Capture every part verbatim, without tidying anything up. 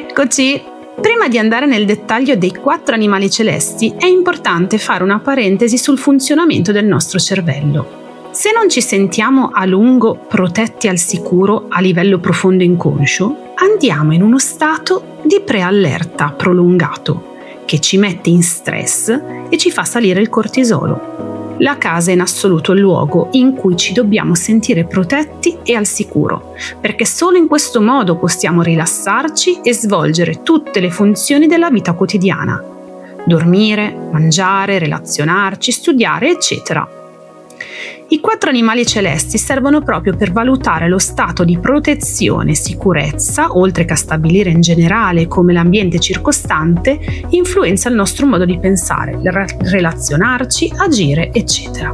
Eccoci! Prima di andare nel dettaglio dei quattro animali celesti, è importante fare una parentesi sul funzionamento del nostro cervello. Se non ci sentiamo a lungo protetti al sicuro a livello profondo inconscio, andiamo in uno stato di preallerta prolungato, che ci mette in stress e ci fa salire il cortisolo. La casa è in assoluto il luogo in cui ci dobbiamo sentire protetti e al sicuro, perché solo in questo modo possiamo rilassarci e svolgere tutte le funzioni della vita quotidiana: dormire, mangiare, relazionarci, studiare, eccetera. I quattro animali celesti servono proprio per valutare lo stato di protezione e sicurezza, oltre che a stabilire in generale come l'ambiente circostante influenza il nostro modo di pensare, relazionarci, agire, eccetera.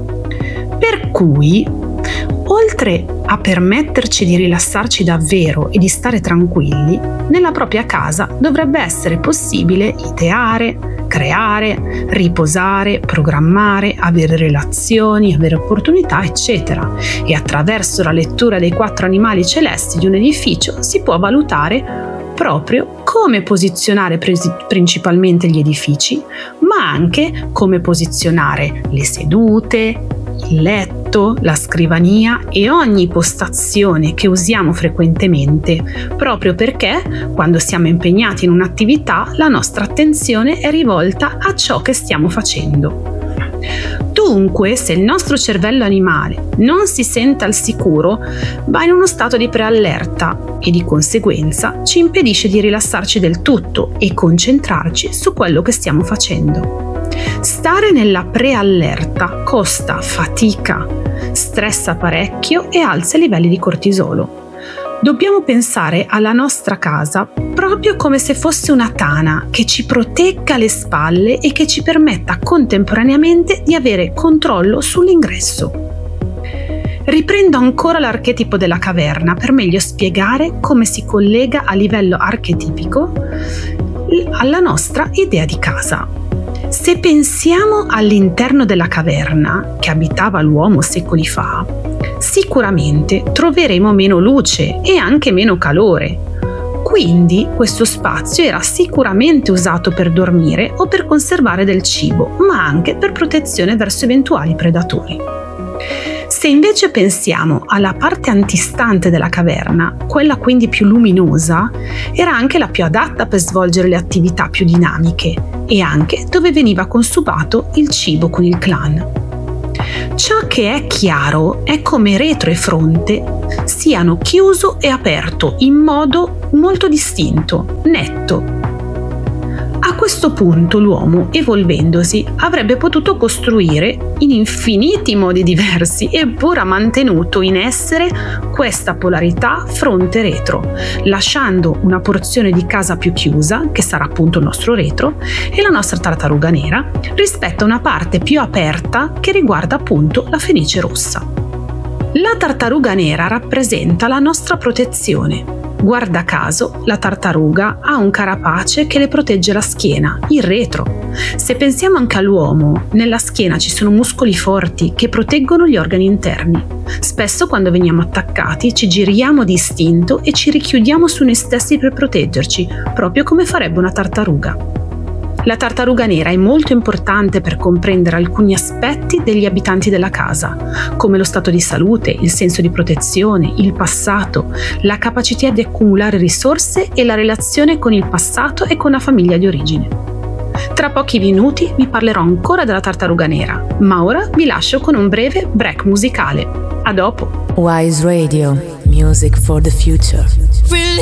Per cui, oltre a permetterci di rilassarci davvero e di stare tranquilli, nella propria casa dovrebbe essere possibile ideare, creare, riposare, programmare, avere relazioni, avere opportunità, eccetera. E attraverso la lettura dei quattro animali celesti di un edificio si può valutare proprio come posizionare pres- principalmente gli edifici, ma anche come posizionare le sedute, il letto, la scrivania e ogni postazione che usiamo frequentemente, proprio perché quando siamo impegnati in un'attività la nostra attenzione è rivolta a ciò che stiamo facendo. Dunque, se il nostro cervello animale non si sente al sicuro, va in uno stato di preallerta e di conseguenza ci impedisce di rilassarci del tutto e concentrarci su quello che stiamo facendo. Stare nella preallerta costa fatica, stressa parecchio e alza i livelli di cortisolo. Dobbiamo pensare alla nostra casa proprio come se fosse una tana che ci protegga le spalle e che ci permetta contemporaneamente di avere controllo sull'ingresso. Riprendo ancora l'archetipo della caverna per meglio spiegare come si collega a livello archetipico alla nostra idea di casa. Se pensiamo all'interno della caverna che abitava l'uomo secoli fa, sicuramente troveremo meno luce e anche meno calore. Quindi questo spazio era sicuramente usato per dormire o per conservare del cibo, ma anche per protezione verso eventuali predatori. Se invece pensiamo alla parte antistante della caverna, quella quindi più luminosa, era anche la più adatta per svolgere le attività più dinamiche e anche dove veniva consumato il cibo con il clan. Ciò che è chiaro è come retro e fronte siano chiuso e aperto in modo molto distinto, netto. A questo punto l'uomo, evolvendosi, avrebbe potuto costruire in infiniti modi diversi, eppure ha mantenuto in essere questa polarità fronte-retro, lasciando una porzione di casa più chiusa, che sarà appunto il nostro retro, e la nostra tartaruga nera, rispetto a una parte più aperta che riguarda appunto la fenice rossa. La tartaruga nera rappresenta la nostra protezione. Guarda caso, la tartaruga ha un carapace che le protegge la schiena, il retro. Se pensiamo anche all'uomo, nella schiena ci sono muscoli forti che proteggono gli organi interni. Spesso quando veniamo attaccati ci giriamo di istinto e ci richiudiamo su noi stessi per proteggerci, proprio come farebbe una tartaruga. La tartaruga nera è molto importante per comprendere alcuni aspetti degli abitanti della casa, come lo stato di salute, il senso di protezione, il passato, la capacità di accumulare risorse e la relazione con il passato e con la famiglia di origine. Tra pochi minuti vi parlerò ancora della tartaruga nera, ma ora vi lascio con un breve break musicale. A dopo! Wise Radio, music for the future.